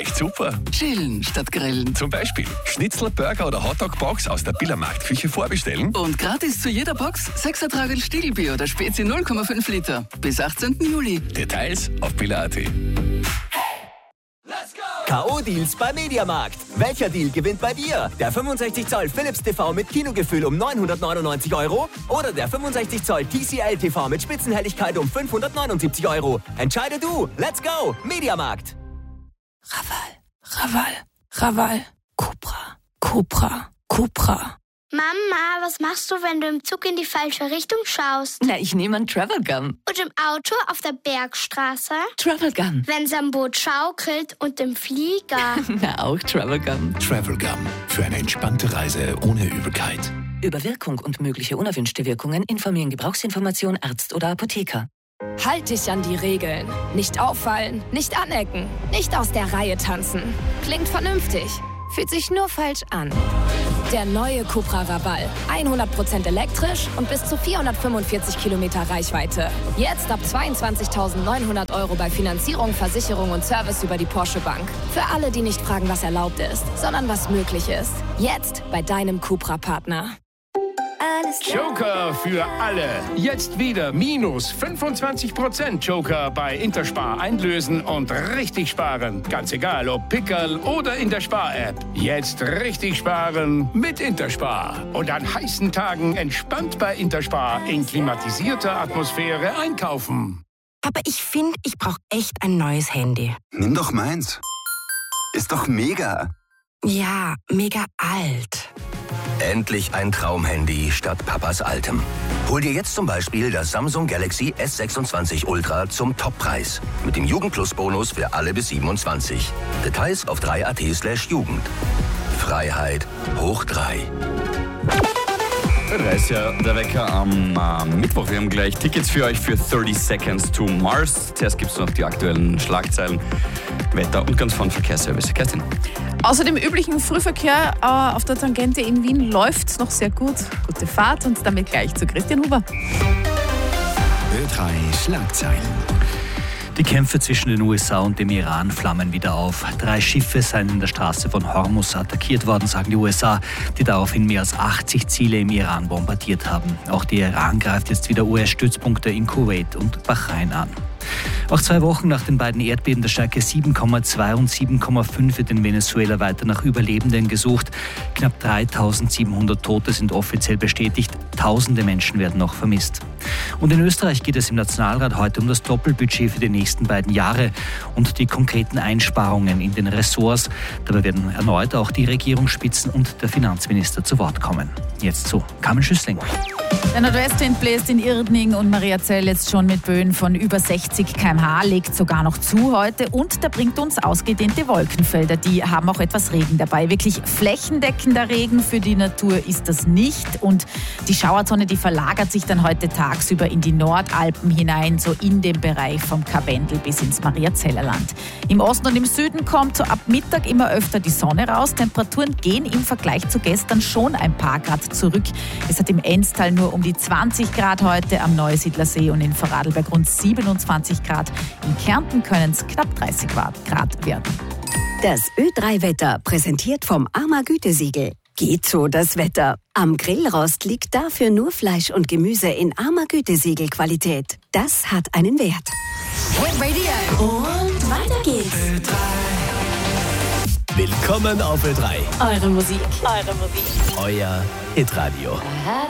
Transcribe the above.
echt super. Chillen statt grillen. Zum Beispiel Schnitzel, Burger oder Hotdog-Box aus der Billermarktküche vorbestellen. Und gratis zu jeder Box 6er Tragel Stiegelbier oder Spezi 0,5 Liter. Bis 18. Juli. Details auf biller.at. K.O.-Deals bei Mediamarkt. Welcher Deal gewinnt bei dir? Der 65 Zoll Philips TV mit Kinogefühl um 999 € oder der 65 Zoll TCL TV mit Spitzenhelligkeit um 579 €. Entscheide du. Let's go. Mediamarkt. Raval. Cupra. Mama, was machst du, wenn du im Zug in die falsche Richtung schaust? Na, ich nehme einen Travelgun. Und im Auto auf der Bergstraße? Travelgun. Wenn's am Boot schaukelt und im Flieger? Na, auch Travelgun. Travelgun. Für eine entspannte Reise ohne Übelkeit. Über Wirkung und mögliche unerwünschte Wirkungen informieren Gebrauchsinformation Arzt oder Apotheker. Halt dich an die Regeln. Nicht auffallen, nicht anecken, nicht aus der Reihe tanzen. Klingt vernünftig, fühlt sich nur falsch an. Der neue Cupra Raval. 100% elektrisch und bis zu 445 Kilometer Reichweite. Jetzt ab 22.900 € bei Finanzierung, Versicherung und Service über die Porsche Bank. Für alle, die nicht fragen, was erlaubt ist, sondern was möglich ist. Jetzt bei deinem Cupra-Partner. Joker für alle. Jetzt wieder minus 25% Joker bei Interspar einlösen und richtig sparen. Ganz egal, ob Pickerl oder in der Spar-App. Jetzt richtig sparen mit Interspar. Und an heißen Tagen entspannt bei Interspar in klimatisierter Atmosphäre einkaufen. Aber ich finde, ich brauche echt ein neues Handy. Nimm doch meins. Ist doch mega. Ja, mega alt. Endlich ein Traumhandy statt Papas altem. Hol dir jetzt zum Beispiel das Samsung Galaxy S26 Ultra zum Toppreis. Mit dem Jugend-Plus-Bonus für alle bis 27. Details auf 3.at/Jugend. Freiheit hoch 3. Da ist ja der Wecker am Mittwoch. Wir haben gleich Tickets für euch für 30 Seconds to Mars. Zuerst gibt es noch die aktuellen Schlagzeilen, Wetter und ganz von Verkehrsservice. Kerstin. Außer dem üblichen Frühverkehr auf der Tangente in Wien läuft es noch sehr gut. Gute Fahrt und damit gleich zu Christian Huber. Ö3 Schlagzeilen. Die Kämpfe zwischen den USA und dem Iran flammen wieder auf. 3 Schiffe seien in der Straße von Hormuz attackiert worden, sagen die USA, die daraufhin mehr als 80 Ziele im Iran bombardiert haben. Auch der Iran greift jetzt wieder US-Stützpunkte in Kuwait und Bahrain an. Auch 2 Wochen nach den beiden Erdbeben der Stärke 7,2 und 7,5 wird in Venezuela weiter nach Überlebenden gesucht. Knapp 3.700 Tote sind offiziell bestätigt. Tausende Menschen werden noch vermisst. Und in Österreich geht es im Nationalrat heute um das Doppelbudget für die nächsten beiden Jahre und die konkreten Einsparungen in den Ressorts. Dabei werden erneut auch die Regierungsspitzen und der Finanzminister zu Wort kommen. Jetzt zu Carmen Schüssling. Der Nordwestwind bläst in Irdning und Mariazell jetzt schon mit Böen von über 60 km/h, legt sogar noch zu heute und da bringt uns ausgedehnte Wolkenfelder. Die haben auch etwas Regen dabei. Wirklich flächendeckender Regen für die Natur ist das nicht und die Schauerzone, die verlagert sich dann heute tagsüber in die Nordalpen hinein, so in den Bereich vom Karwendel bis ins Mariazeller Land. Im Osten und im Süden kommt so ab Mittag immer öfter die Sonne raus. Temperaturen gehen im Vergleich zu gestern schon ein paar Grad zurück. Es hat im Enztal nur um die 20 Grad heute, am Neusiedlersee und in Vorarlberg rund 27 Grad. In Kärnten können es knapp 30 Grad werden. Das Ö3-Wetter präsentiert vom AMA Gütesiegel. Geht so das Wetter. Am Grillrost liegt dafür nur Fleisch und Gemüse in AMA Gütesiegel-Qualität. Das hat einen Wert. Hit Radio. Und weiter geht's. Ö3. Willkommen auf Ö3. Eure Musik. Euer Hitradio.